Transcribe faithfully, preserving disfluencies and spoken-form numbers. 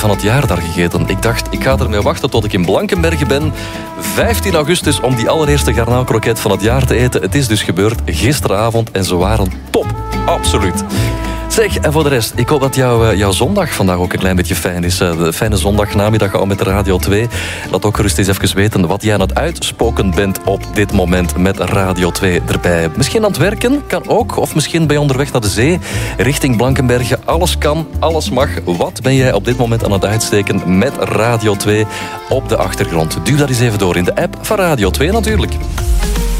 van het jaar daar gegeten. Ik dacht, ik ga ermee wachten tot ik in Blankenberge ben. vijftien augustus om die allereerste garnaalkroket van het jaar te eten. Het is dus gebeurd gisteravond en ze waren top. Absoluut. Zeg, en voor de rest, ik hoop dat jouw, jouw zondag vandaag ook een klein beetje fijn is. De fijne zondagnamiddag al met de Radio twee. Laat ook gerust eens even weten wat jij aan het uitspoken bent op dit moment met Radio twee erbij. Misschien aan het werken, kan ook. Of misschien ben je onderweg naar de zee, richting Blankenberge. Alles kan, alles mag. Wat ben jij op dit moment aan het uitsteken met Radio twee op de achtergrond? Duw dat eens even door in de app van Radio twee natuurlijk.